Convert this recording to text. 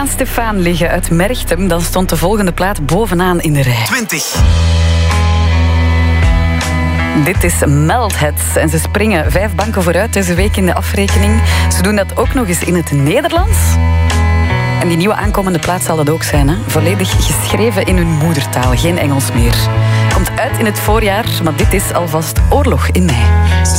Stefaan liggen uit Merchtem, dan stond de volgende plaat bovenaan in de rij. 20. Dit is Meltheads en ze springen 5 banken vooruit deze week in de afrekening. Ze doen dat ook nog eens in het Nederlands. En die nieuwe aankomende plaat zal dat ook zijn, hè? Volledig geschreven in hun moedertaal, geen Engels meer. Komt uit in het voorjaar, maar dit is alvast Oorlog in mei.